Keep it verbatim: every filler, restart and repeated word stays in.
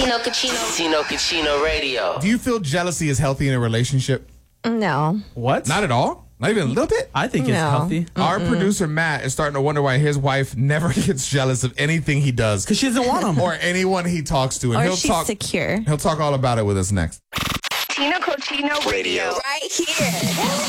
Tino Cucino. Tino Cucino Radio. Do you feel jealousy is healthy in a relationship? No. What? Not at all? Not even a little bit? I think it's No. healthy. Our producer, Matt, is starting to wonder why his wife never gets jealous of anything he does. Because she doesn't want them. Or anyone he talks to. And Or he'll she's talk, secure. He'll talk all about it with us next. Tino Cucino Radio. Right here.